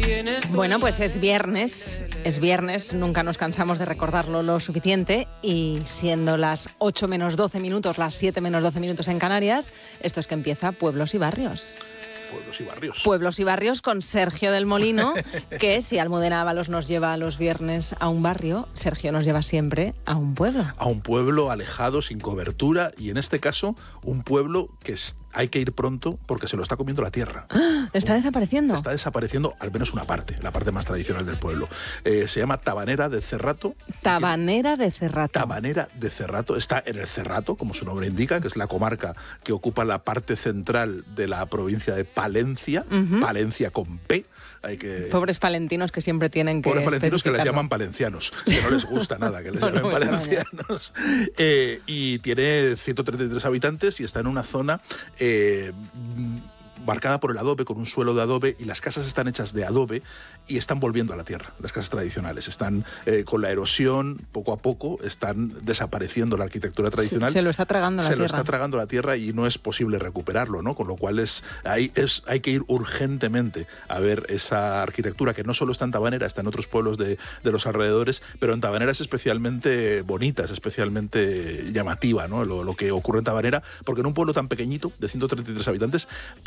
Bueno, pues es viernes, nunca nos cansamos de recordarlo lo suficiente, y siendo las 8 menos 12 minutos, las 7 menos 12 minutos en Canarias, esto es que empieza Pueblos y Barrios. Pueblos y barrios. Pueblos y barrios con Sergio del Molino, que si Almudena Ábalos nos lleva los viernes a un barrio, Sergio nos lleva siempre a un pueblo. A un pueblo alejado, sin cobertura, y en este caso, un pueblo que hay que ir pronto porque se lo está comiendo la tierra. ¿Está desapareciendo? Está desapareciendo al menos una parte, la parte más tradicional del pueblo. Se llama Tabanera de Cerrato. Tabanera de Cerrato. Tabanera de Cerrato. Está en el Cerrato, como su nombre indica, que es la comarca que ocupa la parte central de la provincia de Palencia. Palencia con P. Pobres palentinos que siempre tienen que... Pobres palentinos que les llaman palencianos, que no les gusta nada que les llamen palencianos. Y tiene 133 habitantes y está en una zona marcada por el adobe, con un suelo de adobe, y las casas están hechas de adobe y están volviendo a la tierra. Las casas tradicionales están con la erosión, poco a poco están desapareciendo la arquitectura tradicional. Se lo está tragando la tierra. Se lo está tragando la tierra y no es posible recuperarlo, ¿no? Con lo cual hay que ir urgentemente a ver esa arquitectura, que no solo está en Tabanera, está en otros pueblos de los alrededores, pero en Tabanera es especialmente bonita, es especialmente llamativa, ¿no? Lo que ocurre en Tabanera, porque en un pueblo tan pequeñito, de 133 habitantes,